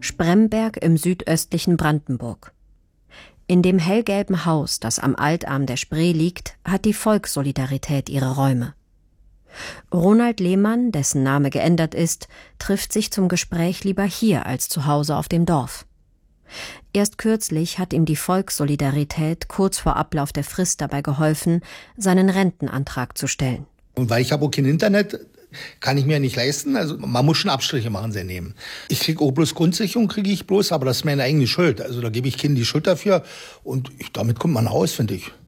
Spremberg im südöstlichen Brandenburg. In dem hellgelben Haus, das am Altarm der Spree liegt, hat die Volkssolidarität ihre Räume. Ronald Lehmann, dessen Name geändert ist, trifft sich zum Gespräch lieber hier als zu Hause auf dem Dorf. Erst kürzlich hat ihm die Volkssolidarität kurz vor Ablauf der Frist dabei geholfen, seinen Rentenantrag zu stellen. Und weil ich habe auch kein Internet, kann ich mir nicht leisten. Also man muss schon Abstriche machen, sehr nehmen. Ich kriege auch bloß Grundsicherung, kriege ich bloß, aber das ist meine eigene Schuld. Also da gebe ich Kindern die Schuld dafür und damit kommt man raus, finde ich.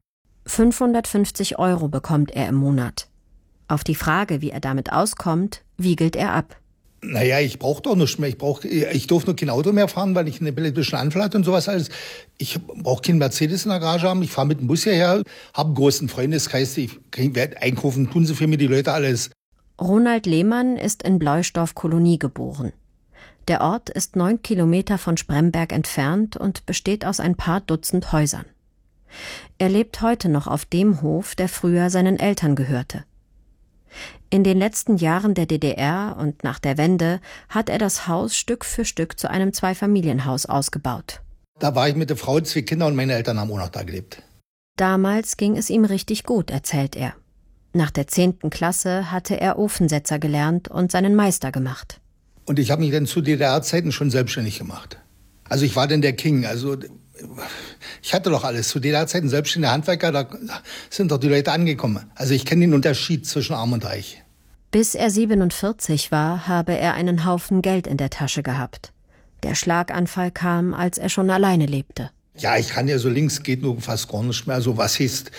550 € bekommt er im Monat. Auf die Frage, wie er damit auskommt, wiegelt er ab. Naja, ich brauche doch nichts mehr. Ich durfte nur kein Auto mehr fahren, weil ich einen epileptischen Anfall hatte und sowas alles. Ich brauche keinen Mercedes in der Garage haben. Ich fahre mit dem Bus hierher, habe einen großen Freundeskreis. Ich werde einkaufen, tun sie für mich die Leute alles. Ronald Lehmann ist in Bloisdorf-Kolonie geboren. Der Ort ist 9 Kilometer von Spremberg entfernt und besteht aus ein paar Dutzend Häusern. Er lebt heute noch auf dem Hof, der früher seinen Eltern gehörte. In den letzten Jahren der DDR und nach der Wende hat er das Haus Stück für Stück zu einem Zweifamilienhaus ausgebaut. Da war ich mit der Frau, 2 Kinder und meine Eltern haben auch noch da gelebt. Damals ging es ihm richtig gut, erzählt er. Nach der 10. Klasse hatte er Ofensetzer gelernt und seinen Meister gemacht. Und ich habe mich dann zu DDR-Zeiten schon selbstständig gemacht. Also ich war dann der King, also ich hatte doch alles. Zu DDR-Zeiten selbstständiger Handwerker, da sind doch die Leute angekommen. Also ich kenne den Unterschied zwischen Arm und Reich. Bis er 47 war, habe er einen Haufen Geld in der Tasche gehabt. Der Schlaganfall kam, als er schon alleine lebte. Ja, ich kann ja so links geht nur fast gar nicht mehr. Also was ist,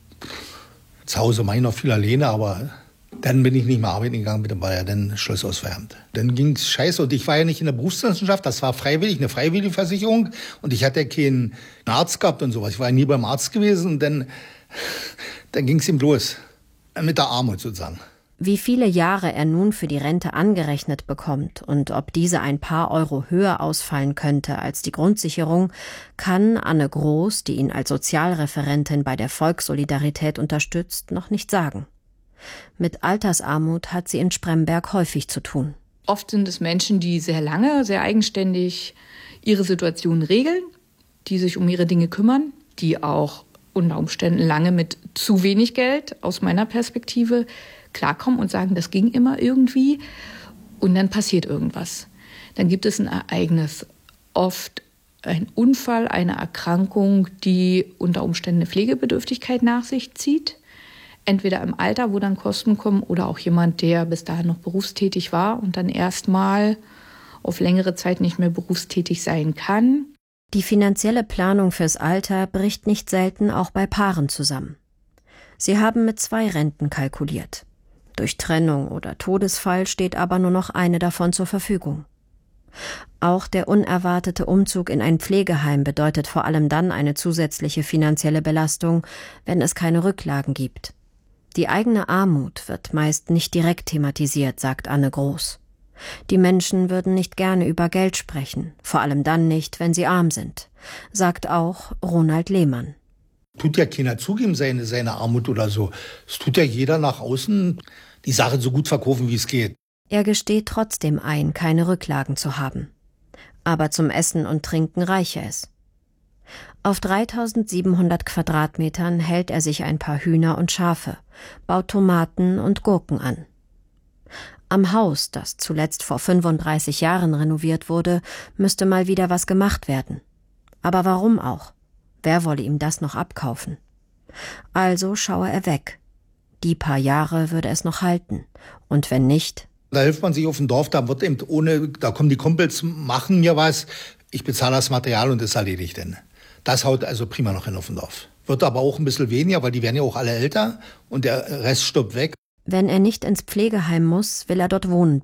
zu Hause mache ich noch viel alleine, aber dann bin ich nicht mehr arbeiten gegangen, mit dem war ja dann Schluss aus Feierabend. Dann ging's scheiße und ich war ja nicht in der Berufswissenschaft, das war freiwillig, eine freiwillige Versicherung und ich hatte ja keinen Arzt gehabt und sowas. Ich war ja nie beim Arzt gewesen und dann ging's ihm los. Mit der Armut sozusagen. Wie viele Jahre er nun für die Rente angerechnet bekommt und ob diese ein paar Euro höher ausfallen könnte als die Grundsicherung, kann Anne Groß, die ihn als Sozialreferentin bei der Volkssolidarität unterstützt, noch nicht sagen. Mit Altersarmut hat sie in Spremberg häufig zu tun. Oft sind es Menschen, die sehr lange, sehr eigenständig ihre Situation regeln, die sich um ihre Dinge kümmern, die auch unter Umständen lange mit zu wenig Geld aus meiner Perspektive klarkommen und sagen, das ging immer irgendwie und dann passiert irgendwas. Dann gibt es ein Ereignis, oft ein Unfall, eine Erkrankung, die unter Umständen eine Pflegebedürftigkeit nach sich zieht. Entweder im Alter, wo dann Kosten kommen, oder auch jemand, der bis dahin noch berufstätig war und dann erstmal auf längere Zeit nicht mehr berufstätig sein kann. Die finanzielle Planung fürs Alter bricht nicht selten auch bei Paaren zusammen. Sie haben mit 2 Renten kalkuliert. Durch Trennung oder Todesfall steht aber nur noch eine davon zur Verfügung. Auch der unerwartete Umzug in ein Pflegeheim bedeutet vor allem dann eine zusätzliche finanzielle Belastung, wenn es keine Rücklagen gibt. Die eigene Armut wird meist nicht direkt thematisiert, sagt Anne Groß. Die Menschen würden nicht gerne über Geld sprechen, vor allem dann nicht, wenn sie arm sind, sagt auch Ronald Lehmann. Tut ja keiner zugeben, seine Armut oder so. Es tut ja jeder nach außen die Sache so gut verkaufen, wie es geht. Er gesteht trotzdem ein, keine Rücklagen zu haben. Aber zum Essen und Trinken reiche es. Auf 3700 Quadratmetern hält er sich ein paar Hühner und Schafe, baut Tomaten und Gurken an. Am Haus, das zuletzt vor 35 Jahren renoviert wurde, müsste mal wieder was gemacht werden. Aber warum auch? Wer wolle ihm das noch abkaufen? Also schaue er weg. Die paar Jahre würde es noch halten. Und wenn nicht? Da hilft man sich auf dem Dorf, da wird eben da kommen die Kumpels, machen mir was, ich bezahle das Material und das erledigt dann. Das haut also prima noch hin auf dem Dorf. Wird aber auch ein bisschen weniger, weil die werden ja auch alle älter und der Rest stirbt weg. Wenn er nicht ins Pflegeheim muss, will er dort wohnen